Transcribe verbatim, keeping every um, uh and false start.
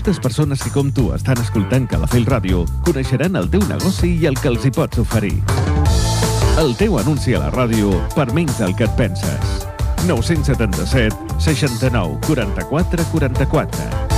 moltes persones que com tu estan escoltant Calafell Ràdio coneixeran el teu negoci i el que els hi pots oferir. El teu anunci a la ràdio per menys del que et penses. nou set set, seixanta-nou, quaranta-quatre, quaranta-quatre.